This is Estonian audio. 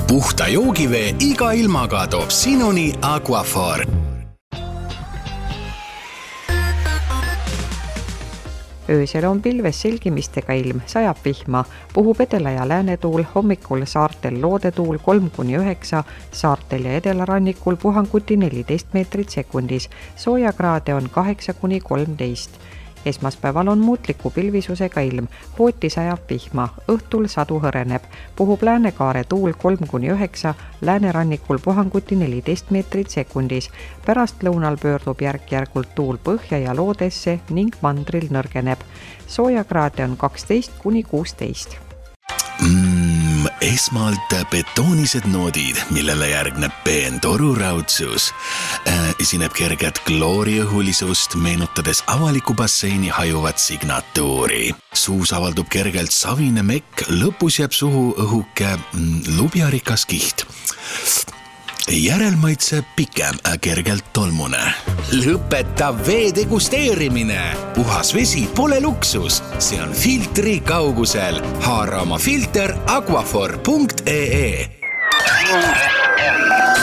puhta joogivee iga ilmaga toob sinuni Aquaphor. Öösel on pilves selgimistega ilm, sajab vihma, puhub edela- ja läänetuul, hommikul saartel loodetuul 3-9, saartel ja edelarannikul puhanguti 14 meetrit sekundis, soojakraade on 8-13. Esmaspäeval on muutliku pilvisusega ilm, hooti sajab vihma, õhtul sadu hõreneb, puhub läänekaare tuul 3-9, läänerannikul puhanguti 14 meetrit sekundis, pärast lõunal pöördub järk-järgult tuul põhja ja loodesse ning mandril nõrgeneb. Soojakraade on 12-16. Esmalt betoonised noodid, millele järgneb peentoru raudsus. Esineb kerget klooriõhulisust, meenutades avaliku basseini hajuvat signatuuri. Suus avaldub kergelt savine mekk, lõpus jääb suhu õhuke lubjarikas kiht. Järelmaitse pikem, kergelt tolmune. Lõpeta vee degusteerimine. Puhas vesi pole luksus, see on filtri kaugusel. Haara oma filter aquaphor.ee.